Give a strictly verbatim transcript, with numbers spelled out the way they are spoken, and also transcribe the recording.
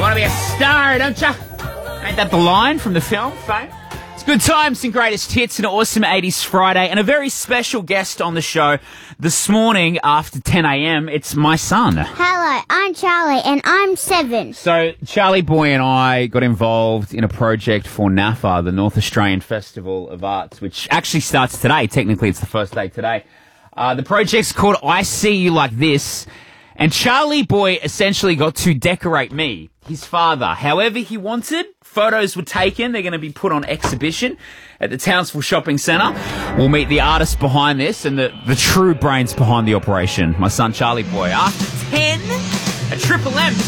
Want to be a star, don't ya? Ain't that the line from the film, Fame? It's good times and greatest hits, an awesome eighties Friday, and a very special guest on the show this morning after ten a.m. It's my son. Hello, I'm Charlie, and I'm seven. So, Charlie Boy and I got involved in a project for NAFA, the North Australian Festival of Arts, which actually starts today. Technically, it's the first day today. Uh, the project's called I See You Like This, and Charlie Boy essentially got to decorate me, his father, however he wanted. Photos were taken. They're going to be put on exhibition at the Townsville Shopping Centre. We'll meet the artists behind this and the, the true brains behind the operation, my son Charlie Boy. After ten, a Triple M.